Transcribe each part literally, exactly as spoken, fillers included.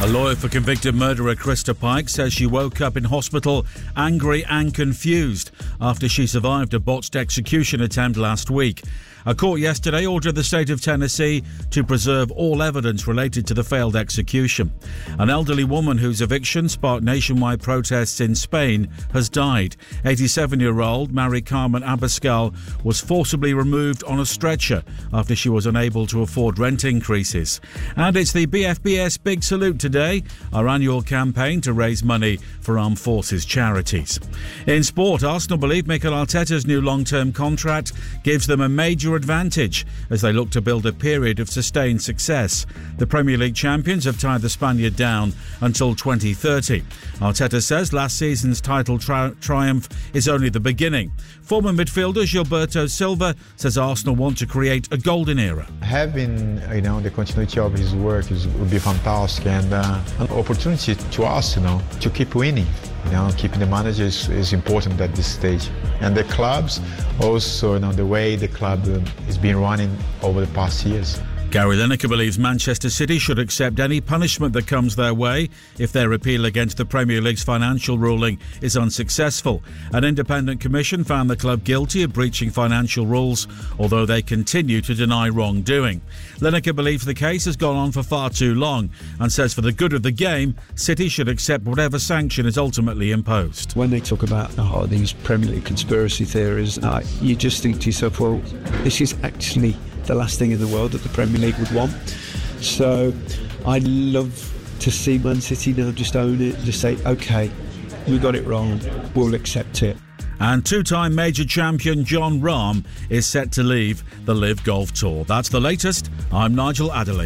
A lawyer for convicted murderer Krista Pike says she woke up in hospital angry and confused after she survived a botched execution attempt last week. A court yesterday ordered the state of Tennessee to preserve all evidence related to the failed execution. An elderly woman whose eviction sparked nationwide protests in Spain has died. eighty-seven-year-old Mary Carmen Abascal was forcibly removed on a stretcher after she was unable to afford rent increases. And it's the B F B S Big Salute today, our annual campaign to raise money for armed forces charities. In sport, Arsenal believe Mikel Arteta's new long-term contract gives them a major advantage as they look to build a period of sustained success. The Premier League champions have tied the Spaniard down until twenty thirty. Arteta says last season's title tri- triumph is only the beginning. Former midfielder Gilberto Silva says Arsenal want to create a golden era. Having, you know, the continuity of his work is, would be fantastic, and uh, an opportunity to us, you know, to keep winning. You know, keeping the manager is, is important at this stage. And the clubs also, you know, the way the club uh, is being running over the past years. Gary Lineker believes Manchester City should accept any punishment that comes their way if their appeal against the Premier League's financial ruling is unsuccessful. An independent commission found the club guilty of breaching financial rules, although they continue to deny wrongdoing. Lineker believes the case has gone on for far too long and says for the good of the game, City should accept whatever sanction is ultimately imposed. When they talk about oh, these Premier League conspiracy theories, uh, you just think to yourself, well, this is actually the last thing in the world that the Premier League would want. So I'd love to see Man City now just own it, just say, OK, we got it wrong, we'll accept it. And two-time major champion Jon Rahm is set to leave the Live Golf Tour. That's the latest. I'm Nigel Adderley.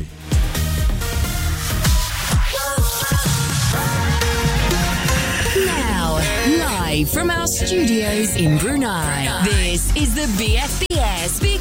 Now, live from our studios in Brunei, this is the B F B S Big